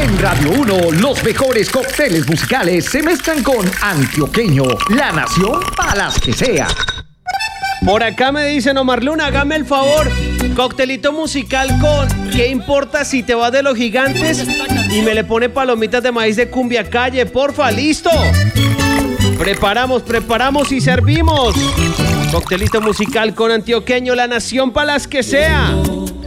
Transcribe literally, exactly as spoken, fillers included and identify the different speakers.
Speaker 1: En Radio uno, los mejores cócteles musicales se mezclan con Antioqueño, la nación para las que sea.
Speaker 2: Por acá me dicen, Omar Luna, hágame el favor, coctelito musical con ¿qué importa si te vas de los gigantes? Y me le pone palomitas de maíz de Cumbia Calle, porfa, listo. Preparamos, preparamos y servimos. Coctelito musical con Antioqueño, la nación para las que sea.